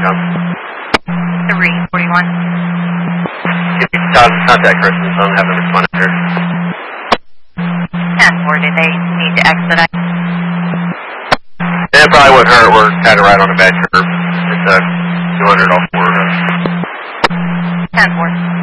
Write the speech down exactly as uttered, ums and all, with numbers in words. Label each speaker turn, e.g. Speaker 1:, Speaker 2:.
Speaker 1: come?
Speaker 2: three forty-one.
Speaker 1: If you contact Christmas, I don't have them respond here.
Speaker 2: ten four, did they need to expedite?
Speaker 1: Yeah, it probably wouldn't hurt. We're kind of right on the bad curve. It's uh, two hundred off four.
Speaker 2: ten four.